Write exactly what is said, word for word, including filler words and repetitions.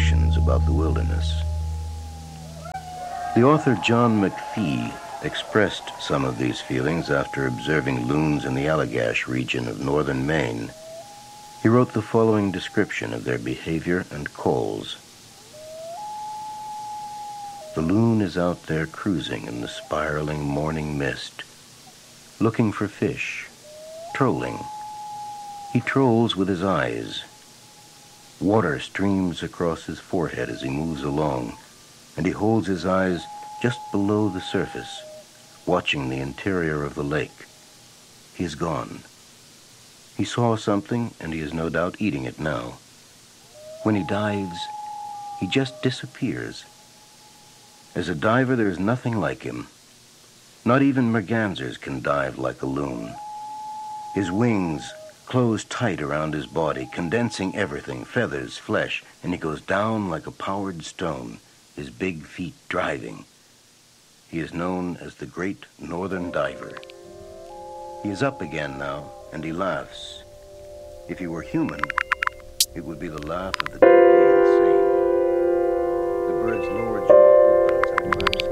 emotions about the wilderness. The author John McPhee expressed some of these feelings after observing loons in the Allagash region of northern Maine. He wrote the following description of their behavior and calls. The loon is out there cruising in the spiraling morning mist, looking for fish, trolling. He trolls with his eyes. Water streams across his forehead as he moves along, and he holds his eyes just below the surface, watching the interior of the lake. He is gone. He saw something, and he is no doubt eating it now. When he dives, he just disappears. As a diver, there is nothing like him. Not even mergansers can dive like a loon. His wings close tight around his body, condensing everything, feathers, flesh, and he goes down like a powered stone, his big feet driving. He is known as the Great Northern Diver. He is up again now, and he laughs. If he were human, it would be the laugh of the deeply insane. The bird's lower jaw opens and flaps